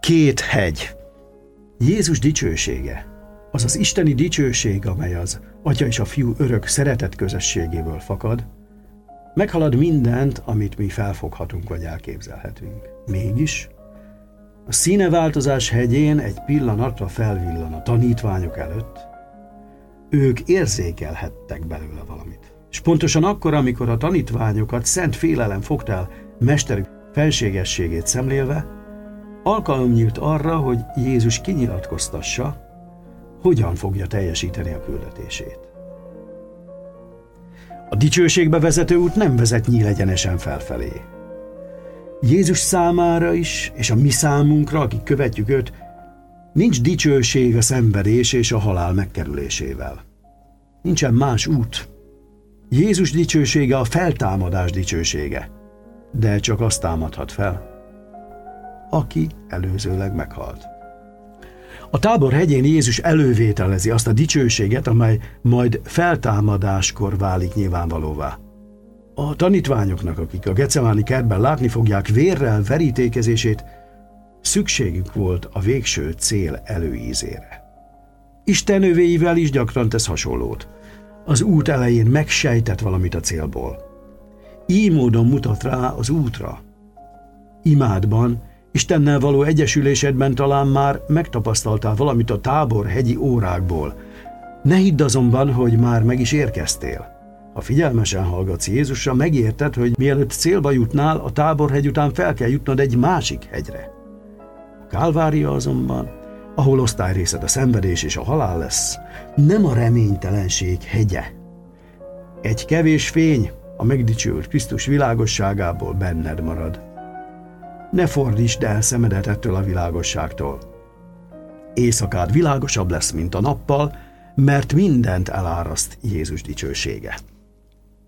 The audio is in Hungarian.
Két hegy. Jézus dicsősége, azaz isteni dicsőség, amely az Atya és a Fiú örök szeretet közösségéből fakad, meghalad mindent, amit mi felfoghatunk vagy elképzelhetünk. Mégis a színeváltozás hegyén egy pillanatra felvillan a tanítványok előtt, ők érzékelhettek belőle valamit. És pontosan akkor, amikor a tanítványokat szent félelem fogta el mesterük felségességét szemlélve, alkalom nyílt arra, hogy Jézus kinyilatkoztassa, hogyan fogja teljesíteni a küldetését. A dicsőségbe vezető út nem vezet nyílegyenesen felfelé. Jézus számára is, és a mi számunkra, akik követjük őt, nincs dicsőség a szenvedés és a halál megkerülésével. Nincsen más út. Jézus dicsősége a feltámadás dicsősége, de csak azt támadhat fel, aki előzőleg meghalt. A Tábor hegyén Jézus elővételezi azt a dicsőséget, amely majd feltámadáskor válik nyilvánvalóvá. A tanítványoknak, akik a Getsemáni kertben látni fogják vérrel verítékezését, szükségük volt a végső cél előízére. Isten övéivel is gyakran tesz hasonlót. Az út elején megsejtett valamit a célból. Így módon mutat rá az útra. Imádban, Istennel való egyesülésedben talán már megtapasztaltál valamit a Tábor hegyi órákból. Ne hidd azonban, hogy már meg is érkeztél. Ha figyelmesen hallgatsz Jézusra, megérted, hogy mielőtt célba jutnál, a Tábor hegy után fel kell jutnod egy másik hegyre. A Kálvária azonban, ahol osztályrészed a szenvedés és a halál lesz, nem a reménytelenség hegye. Egy kevés fény a megdicsült Krisztus világosságából benned marad. Ne fordítsd el szemedet ettől a világosságtól. Éjszakád világosabb lesz, mint a nappal, mert mindent eláraszt Jézus dicsősége.